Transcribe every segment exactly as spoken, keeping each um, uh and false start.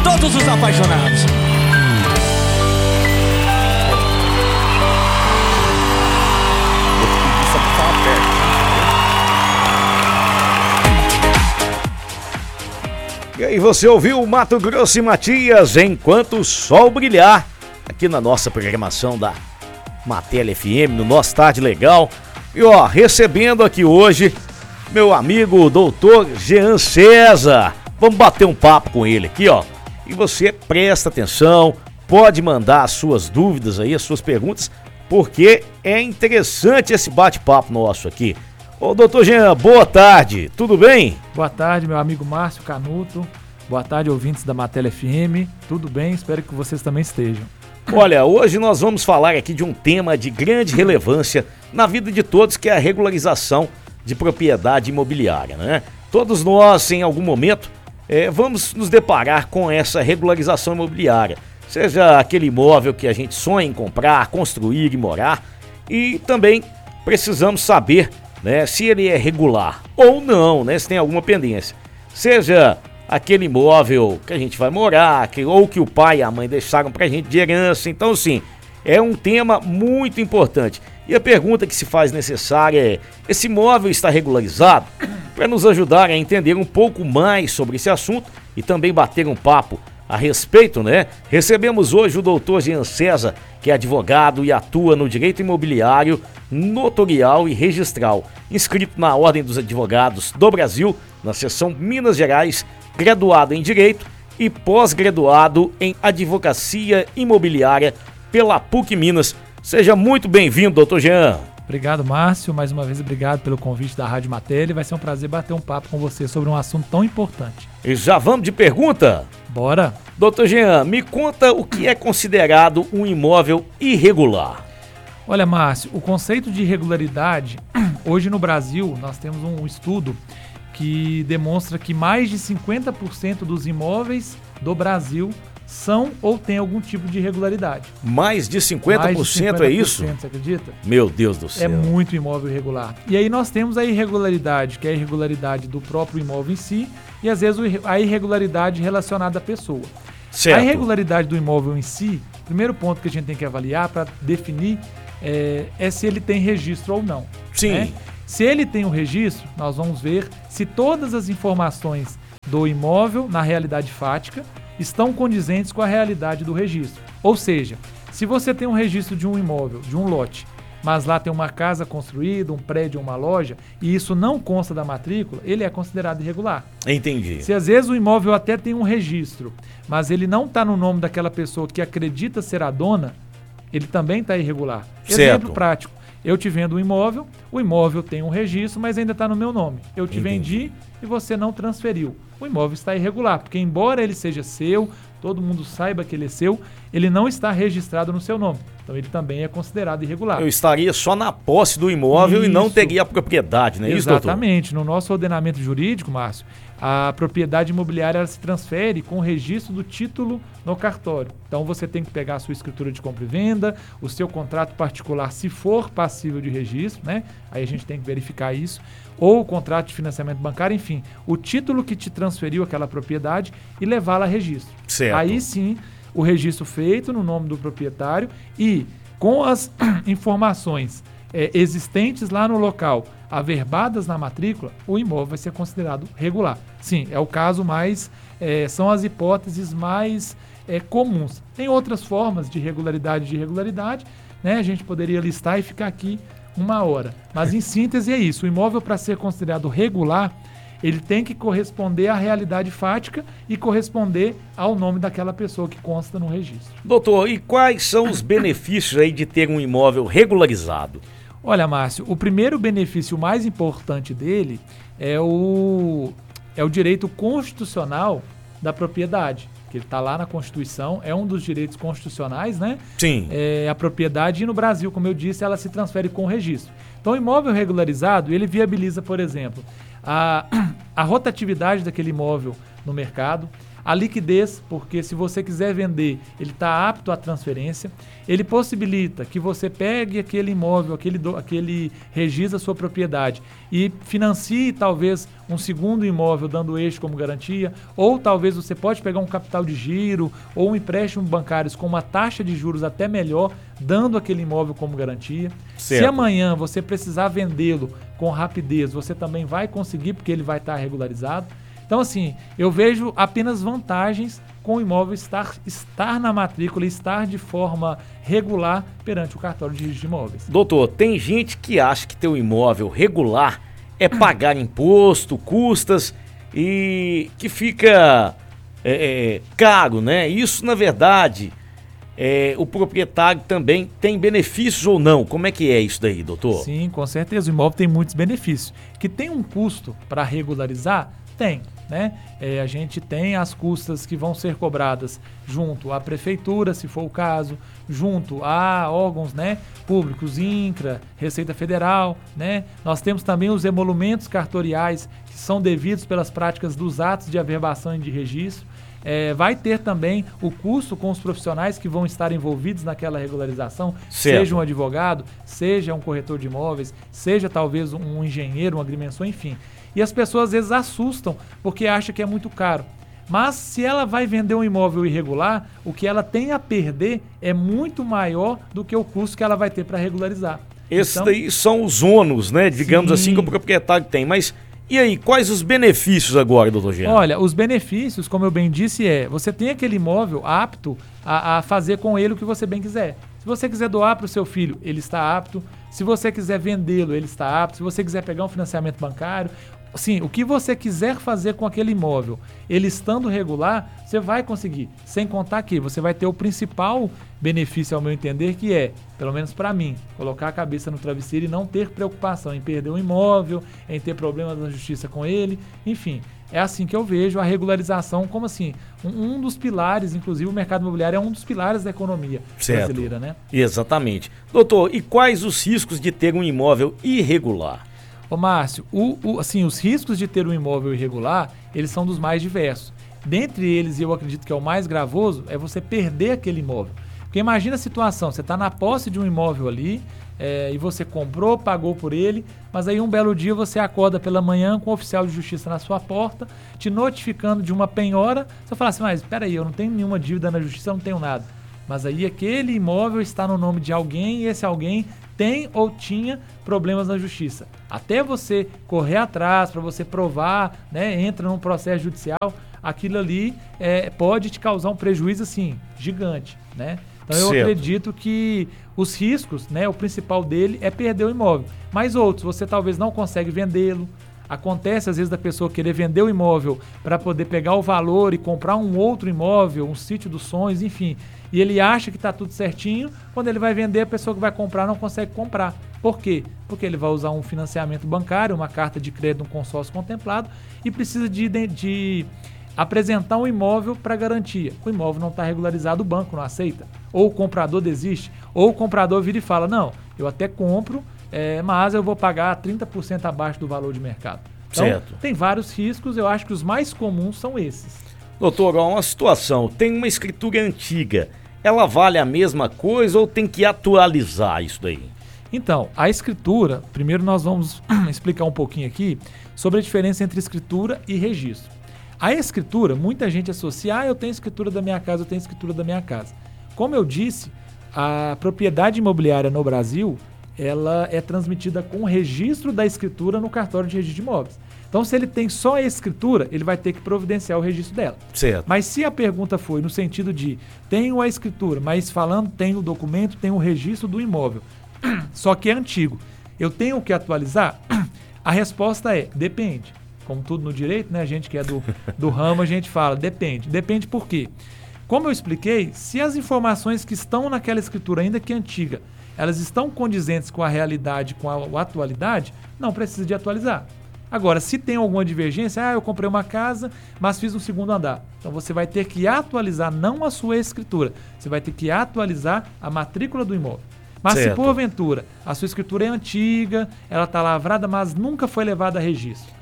todos os apaixonados. E aí você ouviu o Mato Grosso e Matias, Enquanto o Sol Brilhar, aqui na nossa programação da Matéria F M, no nosso Tarde Legal. E ó, recebendo aqui hoje meu amigo doutor Jean César. Vamos bater um papo com ele aqui, ó. E você presta atenção, pode mandar as suas dúvidas aí, as suas perguntas, porque é interessante esse bate-papo nosso aqui. Ô, doutor Jean, boa tarde, tudo bem? Boa tarde, meu amigo Márcio Canuto. Boa tarde, ouvintes da Matéria F M. Tudo bem? Espero que vocês também estejam. Olha, hoje nós vamos falar aqui de um tema de grande relevância na vida de todos, que é a regularização de propriedade imobiliária, né? Todos nós, em algum momento, é, vamos nos deparar com essa regularização imobiliária. Seja aquele imóvel que a gente sonha em comprar, construir e morar. E também precisamos saber, né, se ele é regular ou não, né, se tem alguma pendência. Seja aquele imóvel que a gente vai morar, que, ou que o pai e a mãe deixaram pra gente de herança. Então, sim, é um tema muito importante. E a pergunta que se faz necessária é: esse imóvel está regularizado? Para nos ajudar a entender um pouco mais sobre esse assunto e também bater um papo a respeito, né? Recebemos hoje o doutor Jean César, que é advogado e atua no direito imobiliário, notorial e registral, inscrito na Ordem dos Advogados do Brasil, na seção Minas Gerais, graduado em Direito e pós-graduado em Advocacia Imobiliária pela P U C Minas. Seja muito bem-vindo, doutor Jean. Obrigado, Márcio. Mais uma vez, obrigado pelo convite da Rádio Matéria. Vai ser um prazer bater um papo com você sobre um assunto tão importante. E já vamos de pergunta? Bora. doutor Jean, me conta o que é considerado um imóvel irregular. Olha, Márcio, o conceito de irregularidade, hoje no Brasil, nós temos um estudo que demonstra que mais de cinquenta por cento dos imóveis do Brasil são ou têm algum tipo de irregularidade. Mais de cinquenta por cento, Mais de cinquenta por cento, é isso? você acredita? Meu Deus do céu. É muito imóvel irregular. E aí nós temos a irregularidade, que é a irregularidade do próprio imóvel em si, e às vezes a irregularidade relacionada à pessoa. Certo. A irregularidade do imóvel em si, o primeiro ponto que a gente tem que avaliar para definir é, é se ele tem registro ou não. Sim. Né? Se ele tem um registro, nós vamos ver se todas as informações do imóvel, na realidade fática, estão condizentes com a realidade do registro. Ou seja, se você tem um registro de um imóvel, de um lote, mas lá tem uma casa construída, um prédio, uma loja, e isso não consta da matrícula, ele é considerado irregular. Entendi. Se às vezes o imóvel até tem um registro, mas ele não está no nome daquela pessoa que acredita ser a dona, ele também está irregular. Certo. Exemplo prático. Eu te vendo um imóvel, o imóvel tem um registro, mas ainda está no meu nome. Eu te Entendi. vendi e você não transferiu. O imóvel está irregular, porque embora ele seja seu, todo mundo saiba que ele é seu, ele não está registrado no seu nome. Então ele também é considerado irregular. Eu estaria só na posse do imóvel Isso. E não teria a propriedade, não é isso, doutor? Exatamente. No nosso ordenamento jurídico, Márcio, a propriedade imobiliária ela se transfere com o registro do título no cartório. Então você tem que pegar a sua escritura de compra e venda, o seu contrato particular, se for passível de registro, né? Aí a gente tem que verificar isso, ou o contrato de financiamento bancário, enfim, o título que te transferiu aquela propriedade e levá-la a registro. Certo. Aí sim, o registro feito no nome do proprietário e com as informações é, existentes lá no local, averbadas na matrícula, o imóvel vai ser considerado regular. Sim, é o caso mais, é, são as hipóteses mais é, comuns. Tem outras formas de regularidade e de irregularidade, né? A gente poderia listar e ficar aqui uma hora. Mas em síntese é isso, o imóvel para ser considerado regular, ele tem que corresponder à realidade fática e corresponder ao nome daquela pessoa que consta no registro. Doutor, e quais são os benefícios aí de ter um imóvel regularizado? Olha, Márcio, o primeiro benefício mais importante dele é o, é o direito constitucional da propriedade, que ele está lá na Constituição, é um dos direitos constitucionais, né? Sim. É a propriedade e no Brasil, como eu disse, ela se transfere com registro. Então, o imóvel regularizado, ele viabiliza, por exemplo, a, a rotatividade daquele imóvel no mercado, A liquidez, porque se você quiser vender, ele está apto à transferência. Ele possibilita que você pegue aquele imóvel, aquele, do, aquele registro da sua propriedade e financie talvez um segundo imóvel dando eixo como garantia, ou talvez você pode pegar um capital de giro ou um empréstimo bancário com uma taxa de juros até melhor, dando aquele imóvel como garantia. Certo. Se amanhã você precisar vendê-lo com rapidez, você também vai conseguir, porque ele vai estar regularizado. Então, assim, eu vejo apenas vantagens com o imóvel estar, estar na matrícula e estar de forma regular perante o cartório de registro de imóveis. Doutor, tem gente que acha que ter um imóvel regular é pagar imposto, custas e que fica é, é, caro, né? Isso, na verdade, é, o proprietário também tem benefícios ou não? Como é que é isso daí, doutor? Sim, com certeza. O imóvel tem muitos benefícios. Que tem um custo para regularizar? Tem. Né? É, a gente tem as custas que vão ser cobradas junto à prefeitura, se for o caso, junto a órgãos, né, públicos, INCRA, Receita Federal, né? Nós temos também os emolumentos cartoriais que são devidos pelas práticas dos atos de averbação e de registro. É, vai ter também o custo com os profissionais que vão estar envolvidos naquela regularização, certo. Seja um advogado, seja um corretor de imóveis, seja talvez um engenheiro, um agrimensor, enfim. E as pessoas às vezes assustam porque acham que é muito caro. Mas se ela vai vender um imóvel irregular, o que ela tem a perder é muito maior do que o custo que ela vai ter para regularizar. Esses então, daí são os ônus, né? Digamos sim. assim, que o proprietário tem. Mas e aí, quais os benefícios agora, doutor Jean? Olha, os benefícios, como eu bem disse, é você tem aquele imóvel apto a, a fazer com ele o que você bem quiser. Se você quiser doar para o seu filho, ele está apto. Se você quiser vendê-lo, ele está apto. Se você quiser pegar um financiamento bancário, sim, o que você quiser fazer com aquele imóvel, ele estando regular, você vai conseguir. Sem contar que você vai ter o principal benefício, ao meu entender, que é, pelo menos para mim, colocar a cabeça no travesseiro e não ter preocupação em perder um imóvel, em ter problemas na justiça com ele, enfim. É assim que eu vejo a regularização como assim, um, um dos pilares, inclusive o mercado imobiliário é um dos pilares da economia certo. brasileira, né? Exatamente. Doutor, e quais os riscos de ter um imóvel irregular? Ô Márcio, o, o, assim, os riscos de ter um imóvel irregular, eles são dos mais diversos. Dentre eles, e eu acredito que é o mais gravoso, é você perder aquele imóvel. Porque imagina a situação, você está na posse de um imóvel ali, é, e você comprou, pagou por ele, mas aí um belo dia você acorda pela manhã com o oficial de justiça na sua porta, te notificando de uma penhora, você fala assim, mas espera aí, eu não tenho nenhuma dívida na justiça, eu não tenho nada. Mas aí aquele imóvel está no nome de alguém e esse alguém tem ou tinha problemas na justiça. Até você correr atrás, para você provar, né, entra num processo judicial, aquilo ali é, pode te causar um prejuízo assim, gigante, né? Então eu certo. acredito que os riscos, né, o principal dele é perder o imóvel. Mas outros, você talvez não consegue vendê-lo. Acontece às vezes da pessoa querer vender o imóvel para poder pegar o valor e comprar um outro imóvel, um sítio dos sonhos, enfim. E ele acha que está tudo certinho, quando ele vai vender, a pessoa que vai comprar não consegue comprar. Por quê? Porque ele vai usar um financiamento bancário, uma carta de crédito, um consórcio contemplado e precisa de, de apresentar um imóvel para garantia. O imóvel não está regularizado, o banco não aceita. Ou o comprador desiste, ou o comprador vira e fala, não, eu até compro, É, mas eu vou pagar trinta por cento abaixo do valor de mercado. Então, certo. Tem vários riscos, eu acho que os mais comuns são esses. Doutor, uma situação, tem uma escritura antiga, ela vale a mesma coisa ou tem que atualizar isso daí? Então, a escritura, primeiro nós vamos explicar um pouquinho aqui sobre a diferença entre escritura e registro. A escritura, muita gente associa, ah, eu tenho escritura da minha casa, eu tenho escritura da minha casa. Como eu disse, a propriedade imobiliária no Brasil, ela é transmitida com o registro da escritura no cartório de registro de imóveis. Então, se ele tem só a escritura, ele vai ter que providenciar o registro dela. Certo. Mas se a pergunta foi no sentido de tenho a escritura, mas falando tem o documento, tem o registro do imóvel, só que é antigo, eu tenho que atualizar? A resposta é depende. Como tudo no direito, né? A gente que é do, do ramo, a gente fala depende. Depende por quê? Como eu expliquei, se as informações que estão naquela escritura, ainda que antiga, elas estão condizentes com a realidade, com a, a atualidade, não precisa de atualizar. Agora, se tem alguma divergência, ah, eu comprei uma casa, mas fiz um segundo andar. Então você vai ter que atualizar não a sua escritura, você vai ter que atualizar a matrícula do imóvel. Mas certo. Se porventura a sua escritura é antiga, ela está lavrada, mas nunca foi levada a registro.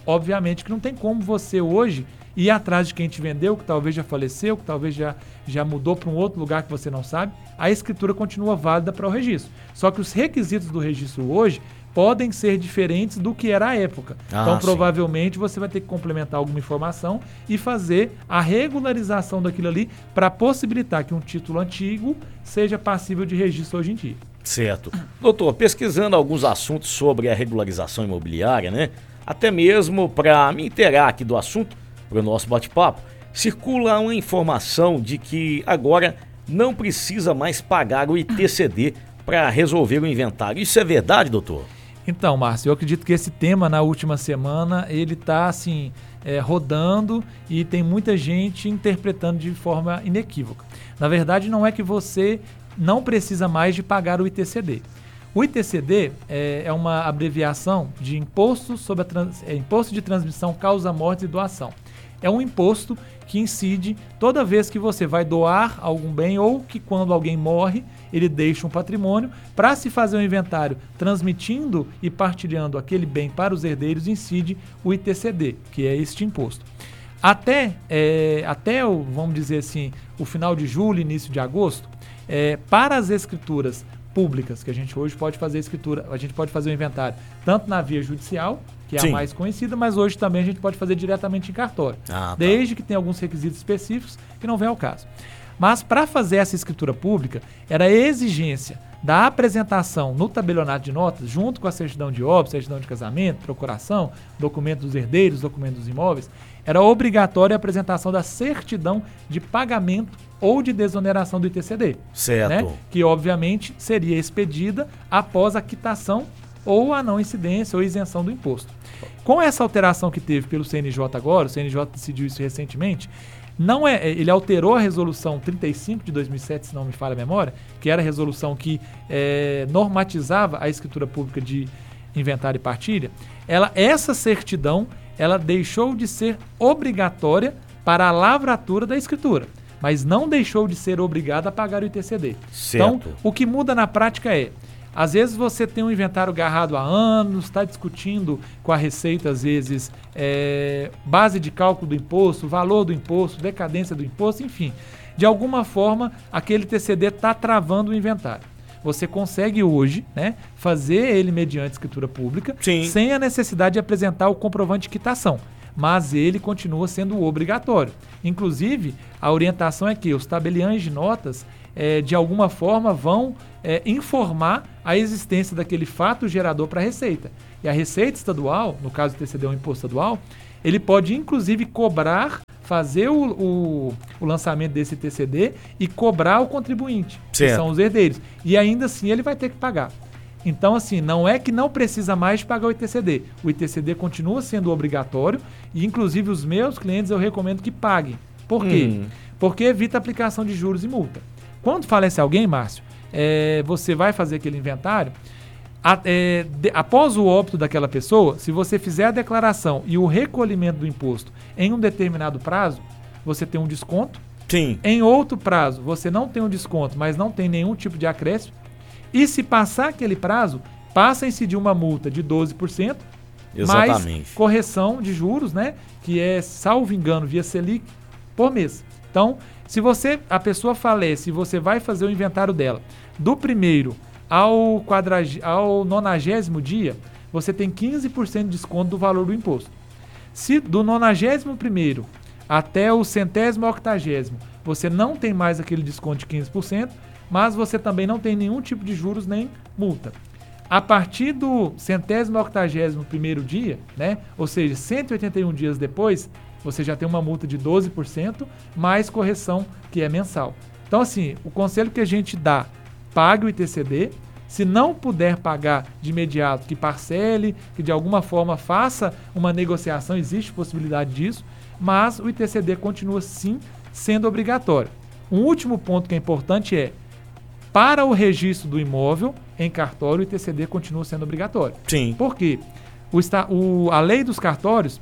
obviamente que não tem como você hoje ir atrás de quem te vendeu, que talvez já faleceu, que talvez já, já mudou para um outro lugar que você não sabe. A escritura continua válida para o registro. Só que os requisitos do registro hoje podem ser diferentes do que era a época. Ah, então, sim. provavelmente, você vai ter que complementar alguma informação e fazer a regularização daquilo ali para possibilitar que um título antigo seja passível de registro hoje em dia. Certo. Doutor, pesquisando alguns assuntos sobre a regularização imobiliária, né? Até mesmo para me inteirar aqui do assunto, para o nosso bate-papo, circula uma informação de que agora não precisa mais pagar o I T C D para resolver o inventário. Isso é verdade, doutor? Então, Márcio, eu acredito que esse tema na última semana, ele está assim, é, rodando e tem muita gente interpretando de forma inequívoca. Na verdade, não é que você não precisa mais de pagar o I T C D. O I T C D é, é uma abreviação de Imposto, sobre a trans, é, Imposto de Transmissão, Causa, Morte e Doação. É um imposto que incide toda vez que você vai doar algum bem ou que quando alguém morre, ele deixa um patrimônio. Para se fazer um inventário transmitindo e partilhando aquele bem para os herdeiros, incide o I T C D, que é este imposto. Até, é, até o, vamos dizer assim, o final de julho, início de agosto, é, para as escrituras públicas, que a gente hoje pode fazer escritura, a gente pode fazer o inventário tanto na via judicial, que é Sim. a mais conhecida, mas hoje também a gente pode fazer diretamente em cartório, ah, tá. desde que tenha alguns requisitos específicos que não vem ao caso. Mas para fazer essa escritura pública, era a exigência da apresentação no tabelionato de notas, junto com a certidão de óbito, certidão de casamento, procuração, documento dos herdeiros, documento dos imóveis, era obrigatória a apresentação da certidão de pagamento ou de desoneração do I T C D. Certo. Né? Que, obviamente, seria expedida após a quitação ou a não incidência ou isenção do imposto. Com essa alteração que teve pelo C N J agora, o C N J decidiu isso recentemente, não é, ele alterou a resolução trinta e cinco de dois mil e sete, se não me falha a memória, que era a resolução que é, normatizava a escritura pública de inventário e partilha. Ela, essa certidão, ela deixou de ser obrigatória para a lavratura da escritura, mas não deixou de ser obrigada a pagar o I T C D. Certo. Então, o que muda na prática é, às vezes você tem um inventário garrado há anos, está discutindo com a Receita, às vezes, é, base de cálculo do imposto, valor do imposto, decadência do imposto, enfim. De alguma forma, aquele T C D está travando o inventário. Você consegue hoje, né, fazer ele mediante escritura pública, Sim. sem a necessidade de apresentar o comprovante de quitação. Mas ele continua sendo obrigatório. Inclusive, a orientação é que os tabeliães de notas, é, de alguma forma, vão é, informar a existência daquele fato gerador para a Receita. E a Receita Estadual, no caso do T C D, o imposto estadual, ele pode, inclusive, cobrar, fazer o, o, o lançamento desse T C D e cobrar o contribuinte, certo. que são os herdeiros. E ainda assim ele vai ter que pagar. Então, assim, não é que não precisa mais de pagar o I T C D. O I T C D continua sendo obrigatório e, inclusive, os meus clientes eu recomendo que paguem. Por quê? Hum. Porque evita a aplicação de juros e multa. Quando falece alguém, Márcio, é, você vai fazer aquele inventário, a, é, de, após o óbito daquela pessoa, se você fizer a declaração e o recolhimento do imposto em um determinado prazo, você tem um desconto. Sim. Em outro prazo, você não tem um desconto, mas não tem nenhum tipo de acréscimo. E se passar aquele prazo, passa a incidir uma multa de doze por cento, Exatamente. mais correção de juros, né? Que é, salvo engano, via Selic, por mês. Então, se você, a pessoa falece e você vai fazer o inventário dela, do primeiro ao, quadrag... ao nonagésimo dia, você tem quinze por cento de desconto do valor do imposto. Se do nonagésimo primeiro até o centésimo octagésimo, você não tem mais aquele desconto de quinze por cento, mas você também não tem nenhum tipo de juros nem multa. A partir do centésimo octagésimo primeiro dia, né, ou seja, cento e oitenta e um dias depois, você já tem uma multa de doze por cento, mais correção, que é mensal. Então, assim, o conselho que a gente dá, pague o I T C D. Se não puder pagar de imediato, que parcele, que de alguma forma faça uma negociação, existe possibilidade disso, mas o I T C D continua, sim, sendo obrigatório. Um último ponto que é importante é, para o registro do imóvel em cartório, o I T C D continua sendo obrigatório. Sim. Por quê? O, o, a lei dos cartórios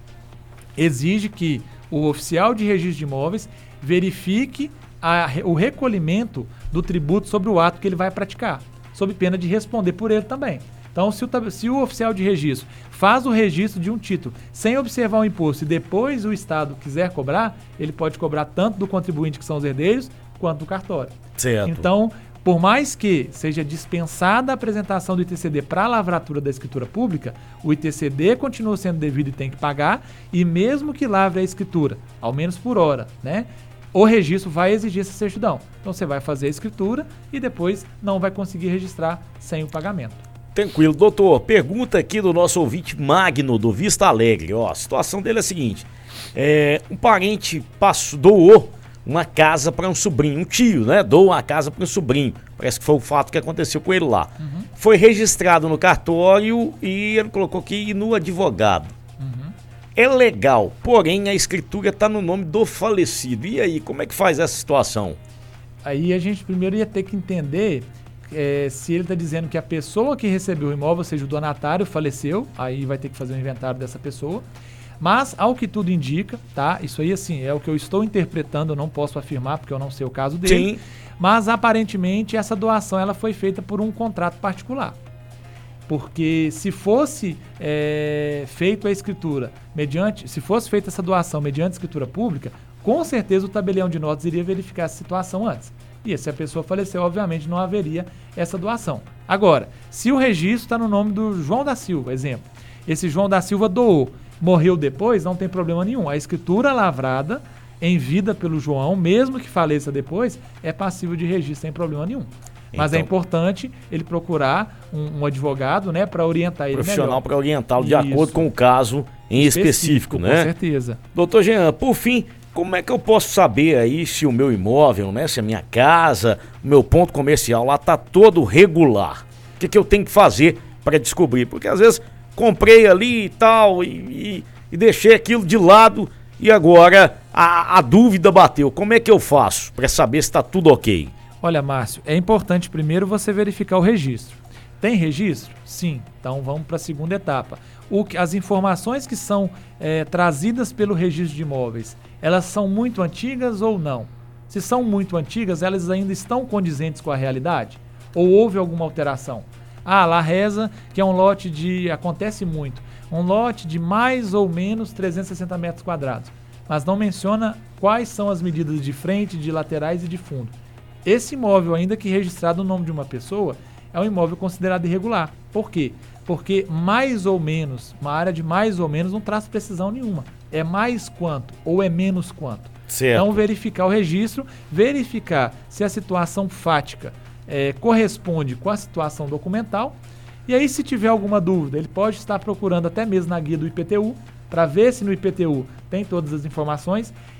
exige que o oficial de registro de imóveis verifique a, o recolhimento do tributo sobre o ato que ele vai praticar, sob pena de responder por ele também. Então, se o, se o oficial de registro faz o registro de um título sem observar o imposto e depois o Estado quiser cobrar, ele pode cobrar tanto do contribuinte, que são os herdeiros, quanto do cartório. Certo. Então, por mais que seja dispensada a apresentação do I T C D para a lavratura da escritura pública, o I T C D continua sendo devido e tem que pagar, e mesmo que lavre a escritura, ao menos por hora, né? O registro vai exigir essa certidão. Então você vai fazer a escritura e depois não vai conseguir registrar sem o pagamento. Tranquilo. Doutor, pergunta aqui do nosso ouvinte Magno, do Vista Alegre. Ó, a situação dele é a seguinte. É, um parente passou, doou uma casa para um sobrinho, um tio, né? Doou uma casa para um sobrinho. Parece que foi o fato que aconteceu com ele lá. Uhum. Foi registrado no cartório e ele colocou aqui no advogado. Uhum. É legal, porém a escritura está no nome do falecido. E aí, como é que faz essa situação? Aí a gente primeiro ia ter que entender é, se ele está dizendo que a pessoa que recebeu o imóvel, ou seja, o donatário, faleceu, aí vai ter que fazer um inventário dessa pessoa. Mas, ao que tudo indica, tá? Isso aí, assim, é o que eu estou interpretando, eu não posso afirmar, porque eu não sei o caso dele. Sim. Mas, aparentemente, essa doação ela foi feita por um contrato particular. Porque se fosse é, feita a escritura mediante, se fosse feita essa doação mediante escritura pública, com certeza o tabelião de notas iria verificar essa situação antes. E se a pessoa faleceu, obviamente não haveria essa doação. Agora, se o registro está no nome do João da Silva, exemplo, esse João da Silva doou, morreu depois, não tem problema nenhum. A escritura lavrada em vida pelo João, mesmo que faleça depois, é passível de registro sem problema nenhum. Mas então, é importante ele procurar um, um advogado, né, para orientar ele profissional para orientá-lo de acordo com o caso em específico, específico, né? Com certeza. Doutor Jean, por fim, como é que eu posso saber aí se o meu imóvel, né, se a minha casa, o meu ponto comercial lá tá todo regular? O que, que eu tenho que fazer para descobrir? Porque às vezes comprei ali e tal e, e, e deixei aquilo de lado e agora a, a dúvida bateu. Como é que eu faço para saber se está tudo ok? Olha, Márcio, é importante primeiro você verificar o registro. Tem registro? Sim. Então vamos para a segunda etapa. O que, as informações que são é, trazidas pelo registro de imóveis, elas são muito antigas ou não? Se são muito antigas, elas ainda estão condizentes com a realidade? Ou houve alguma alteração? Ah, lá reza que é um lote de... Acontece muito. Um lote de mais ou menos trezentos e sessenta metros quadrados. Mas não menciona quais são as medidas de frente, de laterais e de fundo. Esse imóvel, ainda que registrado no nome de uma pessoa, é um imóvel considerado irregular. Por quê? Porque mais ou menos, uma área de mais ou menos não traz precisão nenhuma. É mais quanto ou é menos quanto. Certo. Então, verificar o registro, verificar se a situação fática é, corresponde com a situação documental. E aí, se tiver alguma dúvida, ele pode estar procurando até mesmo na guia do I P T U, para ver se no I P T U tem todas as informações.